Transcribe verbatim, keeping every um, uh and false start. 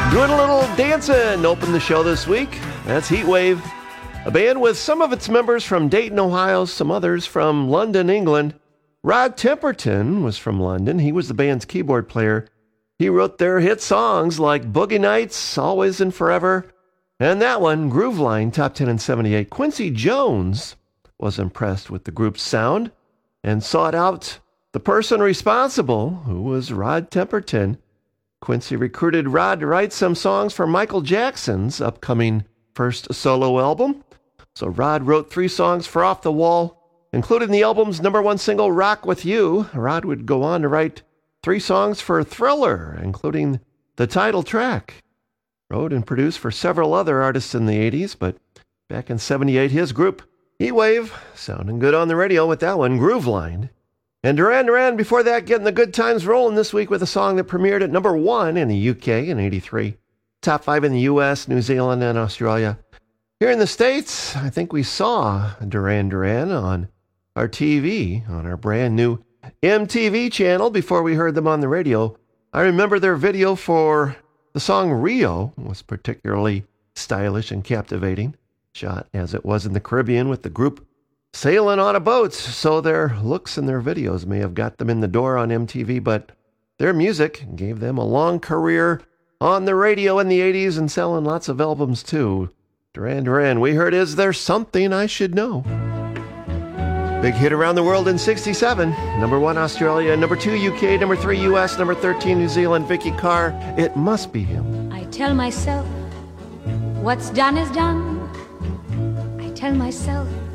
Doing a little dancing to open the show this week. That's Heatwave, a band with some of its members from Dayton, Ohio, some others from London, England. Rod Temperton was from London. He was the band's keyboard player. He wrote their hit songs like Boogie Nights, Always and Forever, and that one, Groove Line, top ten in seventy-eight. Quincy Jones was impressed with the group's sound and sought out the person responsible, who was Rod Temperton. Quincy recruited Rod to write some songs for Michael Jackson's upcoming first solo album. So Rod wrote three songs for Off the Wall, including the album's number one single, Rock With You. Rod would go on to write three songs for Thriller, including the title track. Wrote and produced for several other artists in the eighties, but back in seventy-eight, his group, Heatwave, sounding good on the radio with that one, Groove Line. And Duran Duran, before that, getting the good times rolling this week with a song that premiered at number one in the U K in eighty-three. Top five in the U S, New Zealand, and Australia. Here in the States, I think we saw Duran Duran on our T V, on our brand new M T V channel before we heard them on the radio. I remember their video for the song Rio was particularly stylish and captivating, shot as it was in the Caribbean with the group sailing on a boat, so their looks and their videos may have got them in the door on M T V, but their music gave them a long career on the radio in the eighties and selling lots of albums too. Duran Duran, we heard Is There Something I Should Know? Big hit around the world in sixty-seven. Number one Australia, number two U K, number three U S, number thirteen New Zealand. Vicky Carr, It Must Be Him. I tell myself what's done is done. I tell myself